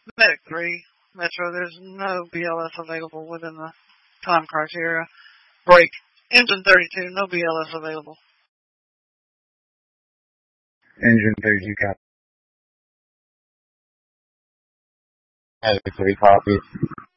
Medic 3, Metro, there's no BLS available within the time criteria. Break. Engine 32, no BLS available. Engine 32, cap. Medic 3, copy.